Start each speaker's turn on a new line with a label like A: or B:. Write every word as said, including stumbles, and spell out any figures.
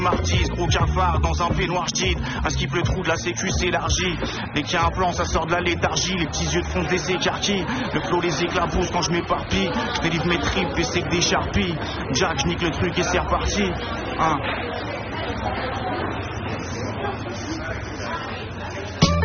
A: Martise, gros cafard dans un peignoir j'dite. Un skip le trou de la sécu s'élargit. Dès qu'il y a un plan ça sort de la léthargie. Les petits yeux de fond des écarquilles. Le clos les éclabousse quand je m'éparpille. Je délivre mes tripes et c'est que des charpies. Jack je nique le truc et c'est reparti hein.